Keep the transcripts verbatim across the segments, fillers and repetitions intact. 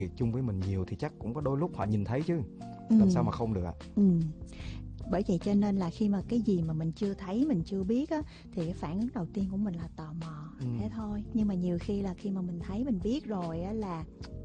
việc chung với mình nhiều thì chắc cũng có đôi lúc họ nhìn thấy chứ. Ừ. Làm sao mà không được ạ? Ừ. Bởi vậy cho nên là khi mà cái gì mà mình chưa thấy, mình chưa biết á, thì cái phản ứng đầu tiên của mình là tò mò, Ừ. thế thôi. Nhưng mà nhiều khi là khi mà mình thấy, mình biết rồi á là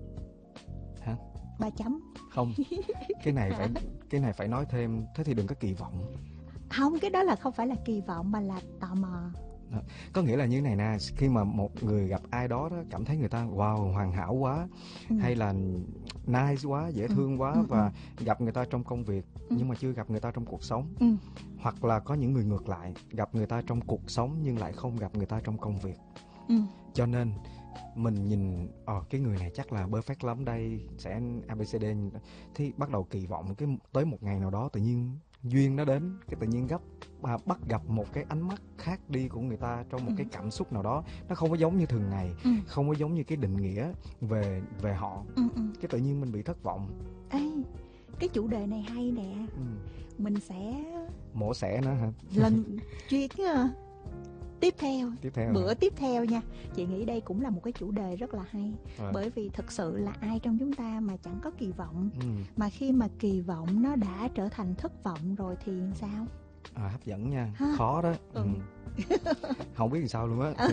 Hả? ba chấm. Không, cái này phải cái này phải nói thêm, thế thì đừng có kỳ vọng. Không, cái đó là không phải là kỳ vọng mà là tò mò. Đó. Có nghĩa là như này nè, khi mà một người gặp ai đó, đó cảm thấy người ta wow hoàn hảo quá, Ừ. hay là nice quá, dễ Ừ. thương quá, Ừ, và gặp người ta trong công việc Ừ. nhưng mà chưa gặp người ta trong cuộc sống. Ừ. Hoặc là có những người ngược lại, gặp người ta trong cuộc sống nhưng lại không gặp người ta trong công việc. Ừ. Cho nên mình nhìn ờ cái người này chắc là perfect lắm đây, sẽ a bê xê đê, thì bắt đầu kỳ vọng cái tới một ngày nào đó tự nhiên duyên nó đến, cái tự nhiên gấp à, bắt gặp một cái ánh mắt khác đi của người ta trong một Ừ. cái cảm xúc nào đó, nó không có giống như thường ngày, Ừ. không có giống như cái định nghĩa về về họ. Ừ. Ừ. Cái tự nhiên mình bị thất vọng. Ê, cái chủ đề này hay nè. Ừ. Mình sẽ Mổ xẻ nữa hả? lần chuyên uh, tiếp theo, Tiếp theo bữa hả? tiếp theo nha. Chị nghĩ đây cũng là một cái chủ đề rất là hay. Rồi. Bởi vì thực sự là ai trong chúng ta mà chẳng có kỳ vọng. Ừ. Mà khi mà kỳ vọng nó đã trở thành thất vọng rồi thì sao? À, hấp dẫn nha, Ha? khó đó. Ừ. Ừ. Không biết làm sao luôn á.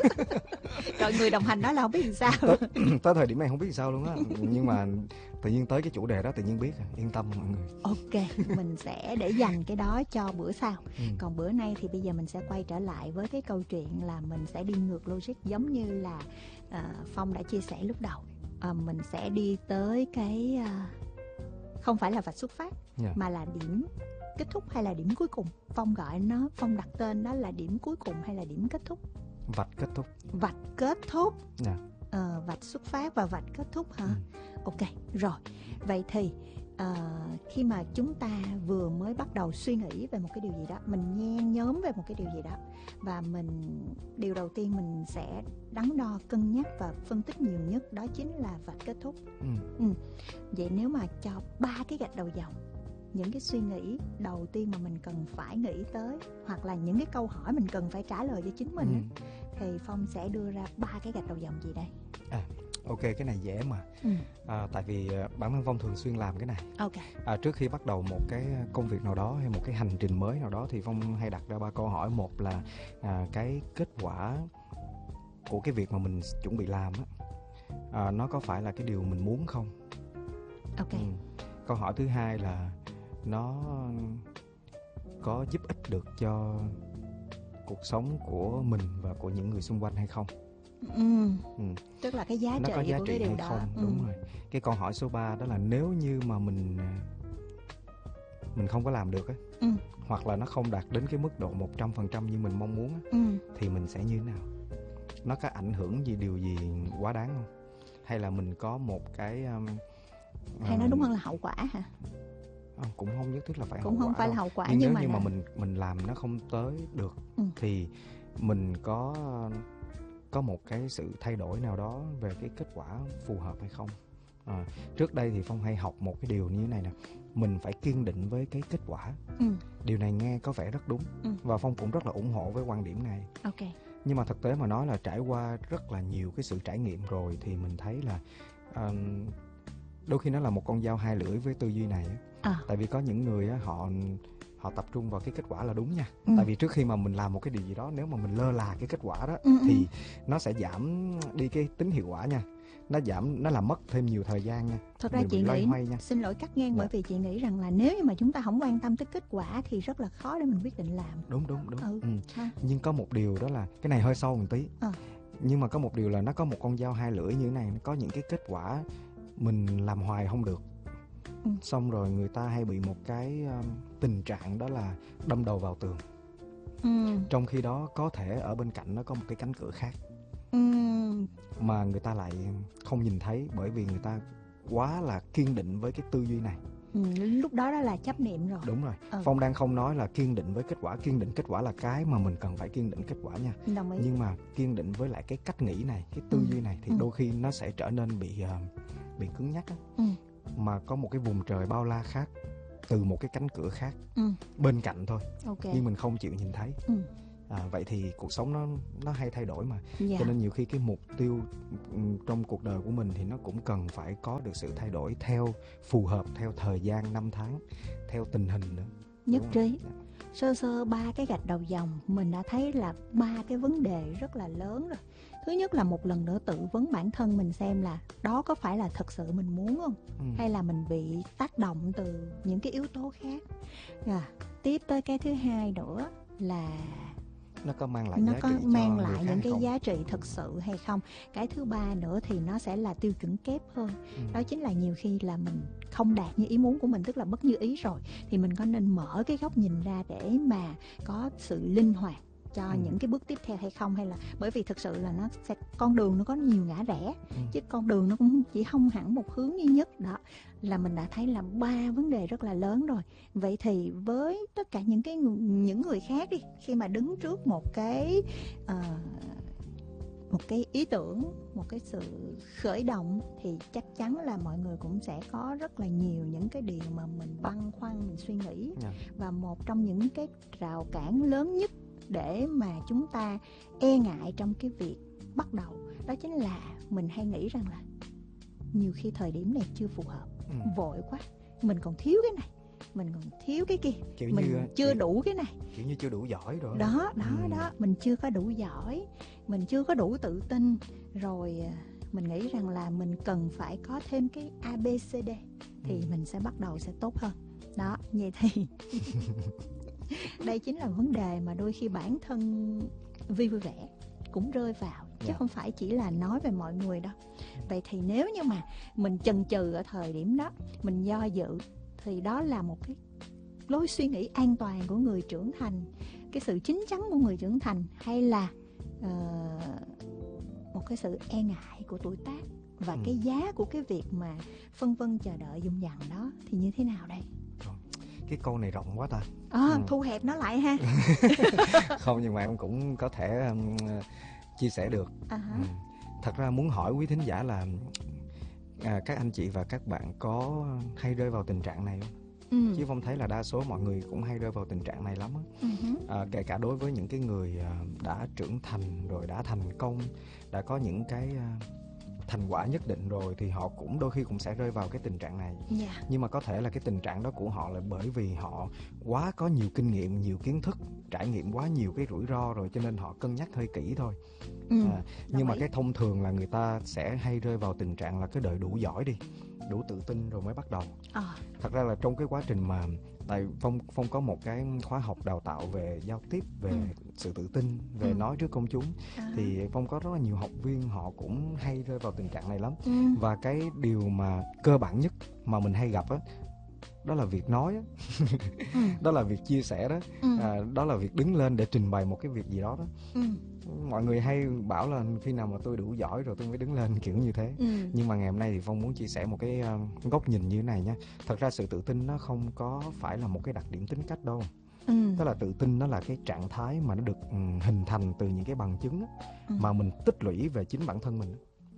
Rồi người đồng hành đó là không biết làm sao. tới, tới thời điểm này không biết làm sao luôn á, nhưng mà tự nhiên tới cái chủ đề đó tự nhiên biết, yên tâm mọi người. Ok, mình sẽ để dành cái đó cho bữa sau. Ừ. Còn bữa nay thì bây giờ mình sẽ quay trở lại với cái câu chuyện là mình sẽ đi ngược logic, giống như là uh, Phong đã chia sẻ lúc đầu. Uh, mình sẽ đi tới cái uh, không phải là vạch xuất phát, Yeah. mà là điểm kết thúc hay là điểm cuối cùng. Phong gọi nó, Phong đặt tên đó là điểm cuối cùng hay là điểm kết thúc. Vạch kết thúc. Vạch kết thúc. Yeah. Ờ, vạch xuất phát và vạch kết thúc hả? Ừ. Ok, rồi. Vậy thì uh, khi mà chúng ta vừa mới bắt đầu suy nghĩ về một cái điều gì đó, mình nhen nhóm về một cái điều gì đó, và mình điều đầu tiên mình sẽ đắn đo, cân nhắc và phân tích nhiều nhất đó chính là vạch kết thúc. Ừ. Ừ. Vậy nếu mà cho ba cái gạch đầu dòng, những cái suy nghĩ đầu tiên mà mình cần phải nghĩ tới, hoặc là những cái câu hỏi mình cần phải trả lời cho chính mình, Ừ. ấy, thì Phong sẽ đưa ra ba cái gạch đầu dòng gì đây? À, ok, cái này dễ mà. Ừ. À, tại vì bản thân Phong thường xuyên làm cái này. Ok. À, trước khi bắt đầu một cái công việc nào đó hay một cái hành trình mới nào đó thì Phong hay đặt ra ba câu hỏi. Một là à, cái kết quả của cái việc mà mình chuẩn bị làm á, à, nó có phải là cái điều mình muốn không? Ok. Ừ. Câu hỏi thứ hai là nó có giúp ích được cho cuộc sống của mình và của những người xung quanh hay không? Ừ. Ừ. Tức là cái giá Nó trị có giá của trị cái điều hay đó. không? Ừ. Đúng rồi. Cái câu hỏi số ba đó là nếu như mà mình mình không có làm được á, Ừ. hoặc là nó không đạt đến cái mức độ một trăm phần trăm như mình mong muốn á, Ừ. thì mình sẽ như thế nào? Nó có ảnh hưởng gì, điều gì quá đáng không? Hay là mình có một cái um, hay nói đúng hơn là hậu quả hả? Không, cũng không nhất thiết là phải cũng hậu không quả phải đâu. là hậu quả, nhưng, nhưng nếu mà như là... mà mình mình làm nó không tới được, Ừ. thì mình có có một cái sự thay đổi nào đó về cái kết quả phù hợp hay không? À, trước đây thì Phong hay học một cái điều như thế này nè, mình phải kiên định với cái kết quả. Ừ. Điều này nghe có vẻ rất đúng, Ừ. và Phong cũng rất là ủng hộ với quan điểm này. Ok. Nhưng mà thực tế mà nói là trải qua rất là nhiều cái sự trải nghiệm rồi thì mình thấy là uh, đôi khi nó là một con dao hai lưỡi với tư duy này. À. Tại vì có những người á, họ họ tập trung vào cái kết quả là đúng nha. Ừ. Tại vì trước khi mà mình làm một cái điều gì đó, nếu mà mình lơ là cái kết quả đó, Ừ, thì ừ. nó sẽ giảm đi cái tính hiệu quả nha. Nó giảm, nó làm mất thêm nhiều thời gian nha. Thật ra Mình chị bị loay nghĩ, hoay nha. xin lỗi cắt ngang, Dạ. bởi vì chị nghĩ rằng là nếu như mà chúng ta không quan tâm tới kết quả thì rất là khó để mình quyết định làm. Đúng đúng đúng. Ừ. Ừ. Ha. Nhưng có một điều đó là, cái này hơi sâu một tí. À. Nhưng mà có một điều là nó có một con dao hai lưỡi như thế này. Có những cái kết quả mình làm hoài không được. Ừ. Xong rồi người ta hay bị một cái um, tình trạng đó là đâm đầu vào tường. Ừ. Trong khi đó có thể ở bên cạnh nó có một cái cánh cửa khác. Ừ. Mà người ta lại không nhìn thấy, bởi vì người ta quá là kiên định với cái tư duy này. Ừ. Lúc đó đó là chấp niệm rồi. Đúng rồi. Ừ. Phong đang không nói là kiên định với kết quả. Kiên định kết quả là cái mà mình cần phải kiên định kết quả nha. Đồng ý. Nhưng mà kiên định với lại cái cách nghĩ này, cái tư Ừ. duy này, thì Ừ. đôi khi nó sẽ trở nên bị uh, bị cứng nhắc á. Ừ. Mà có một cái vùng trời bao la khác, từ một cái cánh cửa khác, Ừ. bên cạnh thôi. Ok. Nhưng mình không chịu nhìn thấy. Ừ. À, vậy thì cuộc sống nó nó hay thay đổi mà, Dạ. cho nên nhiều khi cái mục tiêu ừ, trong cuộc đời của mình thì nó cũng cần phải có được sự thay đổi theo phù hợp theo thời gian năm tháng, theo tình hình nữa. Nhất Đúng không? trí. Sơ sơ ba cái gạch đầu dòng mình đã thấy là ba cái vấn đề rất là lớn rồi. Thứ nhất là một lần nữa tự vấn bản thân mình xem là đó có phải là thật sự mình muốn không, Ừ. hay là mình bị tác động từ những cái yếu tố khác. À, tiếp tới cái thứ hai nữa là Nó có mang lại nó giá có trị cho mang người lại khác những hay cái không? giá trị thực sự hay không. Cái thứ ba nữa thì nó sẽ là tiêu chuẩn kép hơn. Ừ. Đó chính là nhiều khi là mình không đạt như ý muốn của mình, tức là bất như ý rồi, thì mình có nên mở cái góc nhìn ra để mà có sự linh hoạt cho Ừ. những cái bước tiếp theo hay không. Hay là bởi vì thực sự là nó sẽ, con đường nó có nhiều ngã rẽ, Ừ. chứ con đường nó cũng chỉ không hẳn một hướng duy nhất. Đó là mình đã thấy là ba vấn đề rất là lớn rồi. Vậy thì với tất cả những cái ng- những người khác đi, khi mà đứng trước một cái ờ, một cái ý tưởng, một cái sự khởi động, thì chắc chắn là mọi người cũng sẽ có rất là nhiều những cái điều mà mình băn khoăn, mình suy nghĩ. Dạ. Và một trong những cái rào cản lớn nhất để mà chúng ta e ngại trong cái việc bắt đầu, đó chính là mình hay nghĩ rằng là nhiều khi thời điểm này chưa phù hợp, Ừ. vội quá, mình còn thiếu cái này, mình còn thiếu cái kia, Kiểu mình như chưa kiểu, đủ cái này. kiểu như chưa đủ giỏi rồi. Đó, đó, Ừ. đó, mình chưa có đủ giỏi, mình chưa có đủ tự tin. Rồi à, mình nghĩ rằng là mình cần phải có thêm cái a bê xê đê thì Ừ. mình sẽ bắt đầu sẽ tốt hơn. Đó, vậy thì đây chính là vấn đề mà đôi khi bản thân Vi vui vẻ cũng rơi vào, chứ Dạ. không phải chỉ là nói về mọi người đâu. Vậy thì nếu như mà mình chần chừ ở thời điểm đó, mình do dự, thì đó là một cái lối suy nghĩ an toàn của người trưởng thành, cái sự chín chắn của người trưởng thành, hay là ờ, một cái sự e ngại của tuổi tác và Ừ. cái giá của cái việc mà phân vân chờ đợi dùng dằng đó, thì như thế nào đây? Cái câu này rộng quá ta. À, Ừ. thu hẹp nó lại ha. Không, nhưng mà em cũng có thể um, chia sẻ được. À hả. Ừ. Thật ra muốn hỏi quý thính giả là à, các anh chị và các bạn có hay rơi vào tình trạng này không? Ừ. Chứ Phong thấy là đa số mọi người cũng hay rơi vào tình trạng này lắm á. Ừ hứ. À, kể cả đối với những cái người à, đã trưởng thành rồi, đã thành công, đã có những cái à, thành quả nhất định rồi, thì họ cũng đôi khi cũng sẽ rơi vào cái tình trạng này. Dạ. Nhưng mà có thể là cái tình trạng đó của họ là bởi vì họ quá có nhiều kinh nghiệm, nhiều kiến thức, trải nghiệm quá nhiều cái rủi ro rồi, cho nên họ cân nhắc hơi kỹ thôi. Ừ. À, nhưng mà ý. cái thông thường là người ta sẽ hay rơi vào tình trạng là cứ đợi đủ giỏi đi, đủ tự tin rồi mới bắt đầu. À. Thật ra là trong cái quá trình mà tại Phong Phong có một cái khóa học đào tạo về giao tiếp, về Ừ. sự tự tin, về Ừ. nói trước công chúng, À. thì Phong có rất là nhiều học viên họ cũng hay rơi vào tình trạng này lắm. Ừ. Và cái điều mà cơ bản nhất mà mình hay gặp á, đó là việc nói á. Ừ. Đó là việc chia sẻ đó. Ừ. À, đó là việc đứng lên để trình bày một cái việc gì đó đó. Ừ. Mọi người hay bảo là khi nào mà tôi đủ giỏi rồi tôi mới đứng lên, kiểu như thế. Ừ. Nhưng mà ngày hôm nay thì Phong muốn chia sẻ một cái uh, góc nhìn như thế này nha. Thật ra sự tự tin nó không có phải là một cái đặc điểm tính cách đâu. Ừ. Tức là tự tin nó là cái trạng thái mà nó được um, hình thành từ những cái bằng chứng á, Ừ. mà mình tích lũy về chính bản thân mình.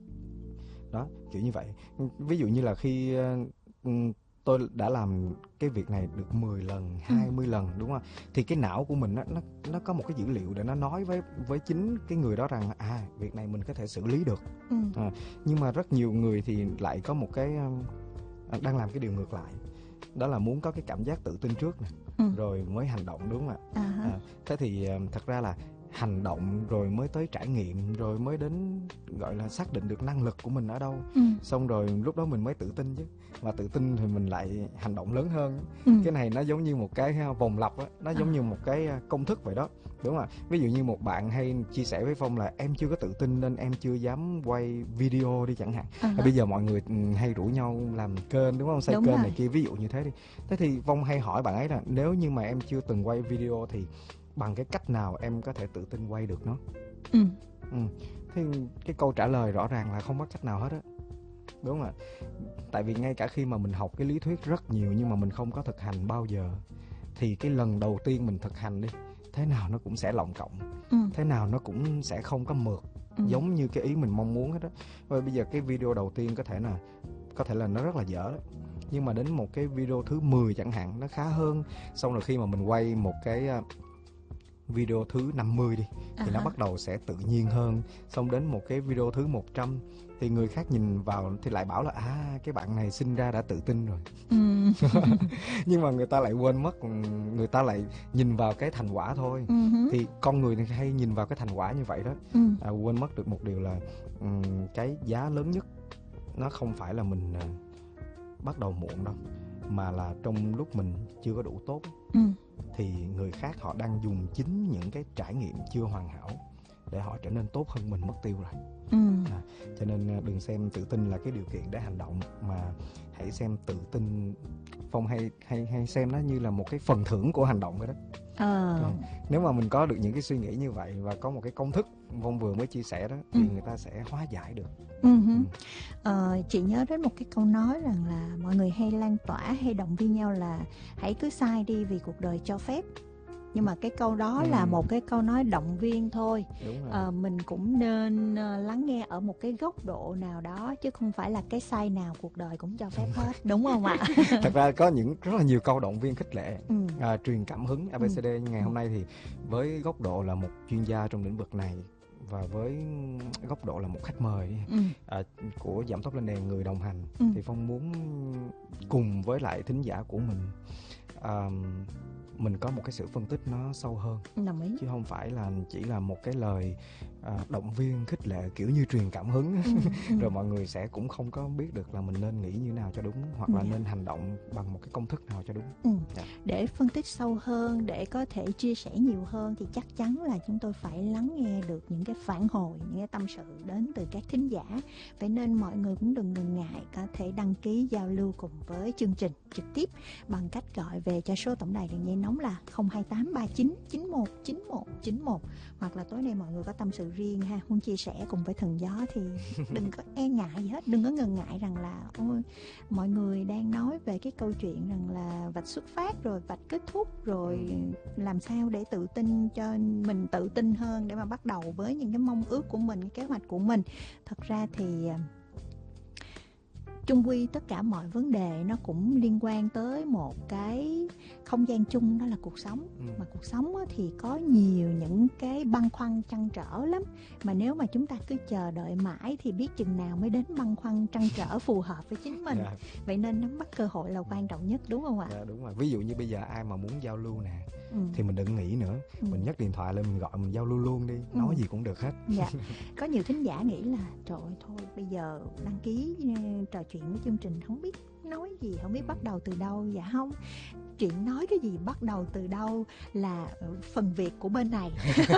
Đó, kiểu như vậy. Ví dụ như là khi uh, tôi đã làm cái việc này được mười lần, hai mươi lần, đúng không? Thì cái não của mình nó nó nó có một cái dữ liệu để nó nói với với chính cái người đó rằng à, việc này mình có thể xử lý được. Ừ. À, nhưng mà rất nhiều người thì lại có một cái uh, đang làm cái điều ngược lại. Đó là muốn có cái cảm giác tự tin trước nè, Ừ. rồi mới hành động, đúng không ạ? À hả. À, thế thì uh, thật ra là hành động rồi mới tới trải nghiệm, rồi mới đến gọi là xác định được năng lực của mình ở đâu. Ừ. Xong rồi lúc đó mình mới tự tin chứ. Và tự tin thì mình lại hành động lớn hơn. Ừ. Cái này nó giống như một cái vòng lặp á, nó giống À. như một cái công thức vậy đó, đúng không ạ? Ví dụ như một bạn hay chia sẻ với Phong là em chưa có tự tin nên em chưa dám quay video đi chẳng hạn. À hả. Bây giờ mọi người hay rủ nhau làm kênh, đúng không? Xây Đúng kênh rồi. này kia, ví dụ như thế đi. Thế thì Phong hay hỏi bạn ấy là nếu như mà em chưa từng quay video thì bằng cái cách nào em có thể tự tin quay được nó? Ừ. Ừ. Thì cái câu trả lời rõ ràng là không có cách nào hết á, đúng không ạ? Tại vì ngay cả khi mà mình học cái lý thuyết rất nhiều nhưng mà mình không có thực hành bao giờ, thì cái lần đầu tiên mình thực hành đi, thế nào nó cũng sẽ lọng cộng, Ừ. thế nào nó cũng sẽ không có mượt, Ừ. giống như cái ý mình mong muốn hết á. Và bây giờ cái video đầu tiên có thể là có thể là nó rất là dở đó, nhưng mà đến một cái video thứ mười chẳng hạn, nó khá hơn. Xong rồi khi mà mình quay một cái video thứ năm mươi đi thì À nó hả. bắt đầu sẽ tự nhiên hơn, xong đến một cái video thứ một trăm thì người khác nhìn vào thì lại bảo là à cái bạn này sinh ra đã tự tin rồi. Ừm. Nhưng mà người ta lại quên mất, người ta lại nhìn vào cái thành quả thôi. Ừm. Thì con người hay nhìn vào cái thành quả như vậy đó, Ừm. à, quên mất được một điều là ừm, cái giá lớn nhất nó không phải là mình à, bắt đầu muộn đâu, mà là trong lúc mình chưa có đủ tốt Ừm. thì người khác họ đang dùng chính những cái trải nghiệm chưa hoàn hảo để họ trở nên tốt hơn mình mất tiêu rồi. Ừm. À, cho nên đừng xem tự tin là cái điều kiện để hành động, mà hãy xem tự tin, Phong hay hay hay xem nó như là một cái phần thưởng của hành động vậy đó. Ờ. À, nếu mà mình có được những cái suy nghĩ như vậy và có một cái công thức Phong vừa mới chia sẻ đó thì Ừ. người ta sẽ hóa giải được. Uh-huh. Ừ. Ờ, chị nhớ đến một cái câu nói rằng là mọi người hay lan tỏa hay động viên nhau là hãy cứ sai đi vì cuộc đời cho phép. Nhưng mà cái câu đó Ừ. là một cái câu nói động viên thôi. Đúng rồi. Ờ, mình cũng nên uh, lắng nghe ở một cái góc độ nào đó, chứ không phải là cái sai nào cuộc đời cũng cho phép hết, đúng không ạ? Thật ra có những rất là nhiều câu động viên khích lệ, Ừ. à, truyền cảm hứng a bê xê đê ngày Ừ. hôm nay thì với góc độ là một chuyên gia trong lĩnh vực này và với góc độ là một khách mời Ừ. à, của Giảm Tốc Lên Đèn, người đồng hành, Ừ. thì Phong muốn cùng với lại thính giả của mình à, mình có một cái sự phân tích nó sâu hơn. Đồng ý. Chứ không phải là chỉ là một cái lời à, động viên khích lệ kiểu như truyền cảm hứng. Ừ. Ừ. Rồi mọi người sẽ cũng không có biết được là mình nên nghĩ như nào cho đúng, hoặc là Dạ. nên hành động bằng một cái công thức nào cho đúng. Ừ. Dạ. Để phân tích sâu hơn, để có thể chia sẻ nhiều hơn thì chắc chắn là chúng tôi phải lắng nghe được những cái phản hồi, những cái tâm sự đến từ các thính giả. Vậy nên mọi người cũng đừng ngần ngại có thể đăng ký giao lưu cùng với chương trình trực tiếp bằng cách gọi về cho số tổng đài đường dây nóng là không hai tám ba chín chín một chín một chín một, hoặc là tối nay mọi người có tâm sự riêng ha, muốn chia sẻ cùng với Thần Gió thì đừng có e ngại gì hết, đừng có ngần ngại rằng là ôi mọi người đang nói về cái câu chuyện rằng là vạch xuất phát rồi vạch kết thúc, rồi làm sao để tự tin cho mình tự tin hơn để mà bắt đầu với những cái mong ước của mình, cái kế hoạch của mình. Thật ra thì chung quy tất cả mọi vấn đề nó cũng liên quan tới một cái không gian chung, đó là cuộc sống. Ừ. Mà cuộc sống thì có nhiều những cái băn khoăn trăn trở lắm, mà nếu mà chúng ta cứ chờ đợi mãi thì biết chừng nào mới đến băn khoăn trăn trở phù hợp với chính mình. Yeah. Vậy nên nắm bắt cơ hội là quan trọng nhất, đúng không ạ? Yeah, đúng rồi. Ví dụ như bây giờ ai mà muốn giao lưu nè, ừ. thì mình đừng nghĩ nữa, ừ. mình nhấc điện thoại lên mình gọi, mình giao lưu luôn đi, nói ừ. gì cũng được hết. Dạ. Có nhiều thính giả nghĩ là trời ơi thôi bây giờ đăng ký trò chuyện với chương trình không biết nói gì, không biết bắt đầu từ đâu. Dạ không, chuyện nói cái gì bắt đầu từ đâu là phần việc của bên này.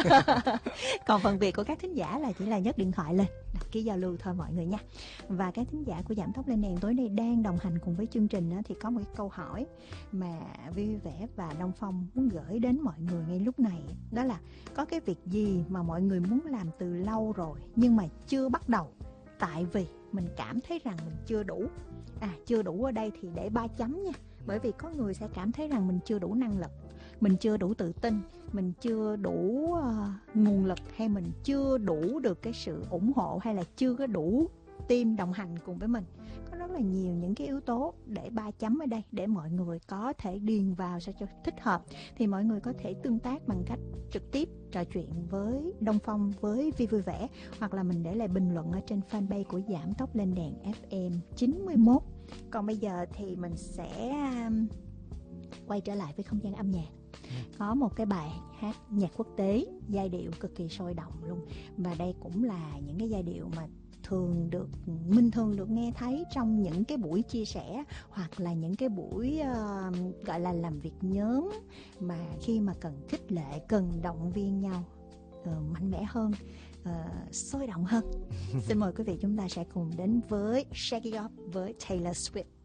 Còn phần việc của các thính giả là chỉ là nhấc điện thoại lên đăng ký giao lưu thôi mọi người nha. Và các thính giả của Giảm Tốc Lên Đèn tối nay đang đồng hành cùng với chương trình đó, thì có một cái câu hỏi mà Vui Vẻ và Đông Phong muốn gửi đến mọi người ngay lúc này, đó là có cái việc gì mà mọi người muốn làm từ lâu rồi nhưng mà chưa bắt đầu tại vì mình cảm thấy rằng mình chưa đủ. À, chưa đủ ở đây thì để ba chấm nha. Bởi vì có người sẽ cảm thấy rằng mình chưa đủ năng lực, mình chưa đủ tự tin, mình chưa đủ uh, nguồn lực, hay mình chưa đủ được cái sự ủng hộ, hay là chưa có đủ team đồng hành cùng với mình. Có rất là nhiều những cái yếu tố để ba chấm ở đây để mọi người có thể điền vào sao cho thích hợp. Thì mọi người có thể tương tác bằng cách trực tiếp trò chuyện với Đông Phong, với Vi Vui Vẻ, hoặc là mình để lại bình luận ở trên fanpage của Giảm Tốc Lên Đèn ép em chín mươi mốt. Còn bây giờ thì mình sẽ quay trở lại với không gian âm nhạc. Có một cái bài hát nhạc quốc tế, giai điệu cực kỳ sôi động luôn. Và đây cũng là những cái giai điệu mà thường được mình thường được nghe thấy trong những cái buổi chia sẻ, hoặc là những cái buổi uh, gọi là làm việc nhóm, mà khi mà cần khích lệ, cần động viên nhau uh, mạnh mẽ hơn, uh, sôi động hơn. Xin mời quý vị chúng ta sẽ cùng đến với Shake It Off với Taylor Swift.